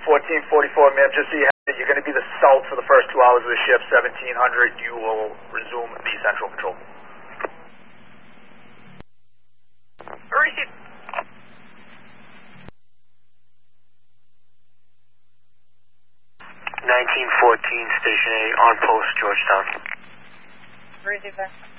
1444, ma'am, just so you have it, you're going to be the SALT for the first 2 hours of the shift, 1700. You will resume the central control. Receive. 1914, Station A, on post, Georgetown. Receive, sir.